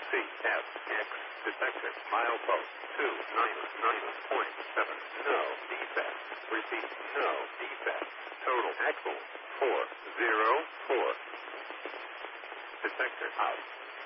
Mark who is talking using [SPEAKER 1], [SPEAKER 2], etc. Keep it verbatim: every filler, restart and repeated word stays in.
[SPEAKER 1] C F X. Detector. Milepost two nine nine point seven. No defect. Repeat. No defect. Total axle four zero four. Detector out.